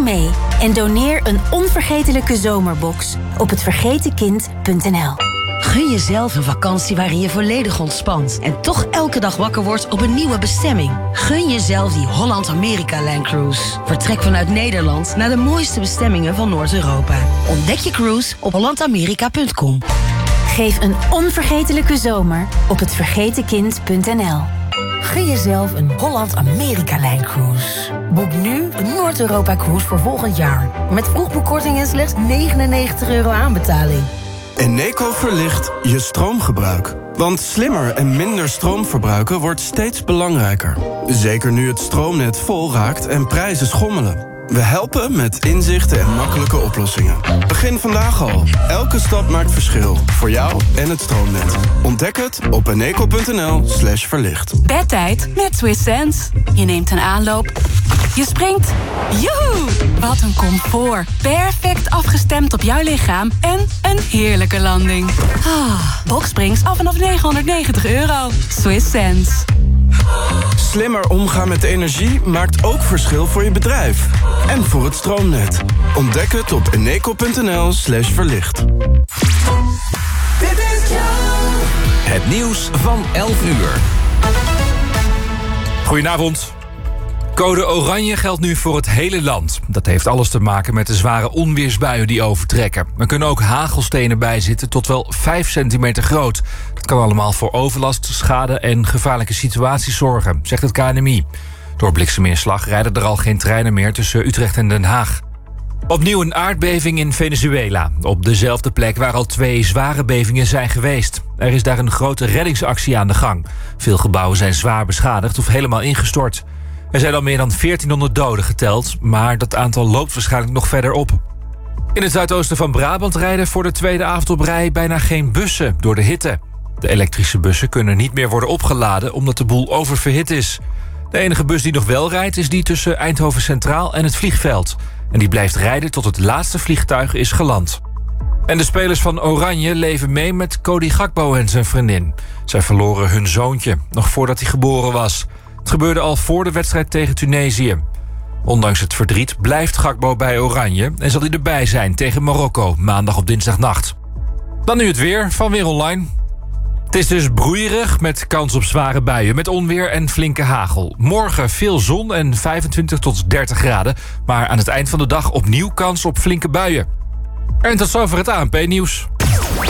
mee en doneer een onvergetelijke zomerbox op hetvergetenkind.nl. Gun jezelf een vakantie waarin je volledig ontspant en toch elke dag wakker wordt op een nieuwe bestemming. Gun jezelf die Holland-Amerika-Line Cruise. Vertrek vanuit Nederland naar de mooiste bestemmingen van Noord-Europa. Ontdek je cruise op hollandamerika.com. Geef een onvergetelijke zomer op hetvergetenkind.nl. Gun jezelf een Holland-Amerika-Line Cruise. Boek nu een Noord-Europa-cruise voor volgend jaar. Met vroegboekkorting en slechts €99 aanbetaling. Eneco verlicht je stroomgebruik. Want slimmer en minder stroom verbruiken wordt steeds belangrijker. Zeker nu het stroomnet vol raakt en prijzen schommelen. We helpen met inzichten en makkelijke oplossingen. Begin vandaag al. Elke stap maakt verschil. Voor jou en het stroomnet. Ontdek het op eneco.nl/verlicht. Bedtijd met Swiss Sense. Je neemt een aanloop. Je springt. Joehoe! Wat een comfort. Perfect afgestemd op jouw lichaam. En een heerlijke landing. Boxsprings af vanaf €990. Swiss Sense. Slimmer omgaan met energie maakt ook verschil voor je bedrijf. En voor het stroomnet. Ontdek het op eneco.nl/verlicht. Het nieuws van 11 uur. Goedenavond. Code oranje geldt nu voor het hele land. Dat heeft alles te maken met de zware onweersbuien die overtrekken. Er kunnen ook hagelstenen bij zitten tot wel 5 centimeter groot. Dat kan allemaal voor overlast, schade en gevaarlijke situaties zorgen, zegt het KNMI. Door blikseminslag rijden er al geen treinen meer tussen Utrecht en Den Haag. Opnieuw een aardbeving in Venezuela. Op dezelfde plek waar al 2 zware bevingen zijn geweest. Er is daar een grote reddingsactie aan de gang. Veel gebouwen zijn zwaar beschadigd of helemaal ingestort. Er zijn al meer dan 1400 doden geteld, maar dat aantal loopt waarschijnlijk nog verder op. In het zuidoosten van Brabant rijden voor de tweede avond op rij bijna geen bussen door de hitte. De elektrische bussen kunnen niet meer worden opgeladen omdat de boel oververhit is. De enige bus die nog wel rijdt is die tussen Eindhoven Centraal en het vliegveld. En die blijft rijden tot het laatste vliegtuig is geland. En de spelers van Oranje leven mee met Cody Gakpo en zijn vriendin. Zij verloren hun zoontje, nog voordat hij geboren was. Het gebeurde al voor de wedstrijd tegen Tunesië. Ondanks het verdriet blijft Gakpo bij Oranje en zal hij erbij zijn tegen Marokko maandag op dinsdagnacht. Dan nu het weer van Weer Online. Het is dus broeierig met kans op zware buien met onweer en flinke hagel. Morgen veel zon en 25 tot 30 graden. Maar aan het eind van de dag opnieuw kans op flinke buien. En tot zover het ANP-nieuws.